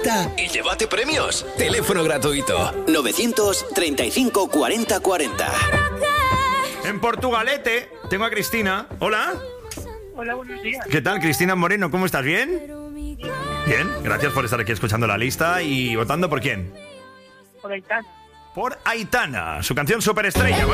40 y llévate premios. Teléfono gratuito 935 40 40. En Portugalete tengo a Cristina. Hola. Hola, buenos días. ¿Qué tal, Cristina Moreno? ¿Cómo estás? ¿Bien? Bien, gracias por estar aquí escuchando la lista y votando por quién. Por Aitana. Por Aitana, su canción Superestrella.